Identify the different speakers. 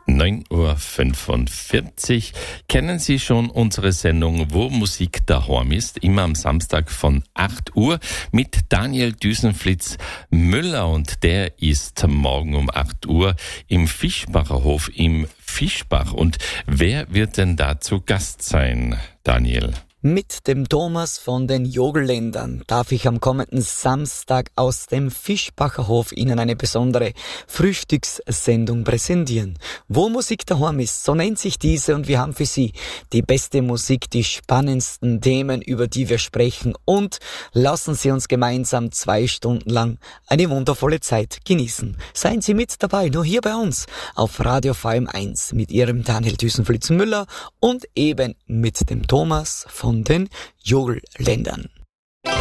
Speaker 1: 9:45 Uhr. Kennen Sie schon unsere Sendung Wo Musik daheim ist? Immer am Samstag von 8 Uhr mit Daniel Düsenflitz-Müller. Und der ist morgen um 8 Uhr im Fischbacher Hof im Fischbach. Und wer wird denn da zu Gast sein, Daniel?
Speaker 2: Mit dem Thomas von den Jogelländern darf ich am kommenden Samstag aus dem Fischbacher Hof Ihnen eine besondere Frühstückssendung präsentieren. Wo Musik daheim ist, so nennt sich diese, und wir haben für Sie die beste Musik, die spannendsten Themen, über die wir sprechen, und lassen Sie uns gemeinsam 2 Stunden lang eine wundervolle Zeit genießen. Seien Sie mit dabei, nur hier bei uns auf Radio VM1 mit Ihrem Daniel Düsenflitz-Müller und eben mit dem Thomas von den Jogelländern.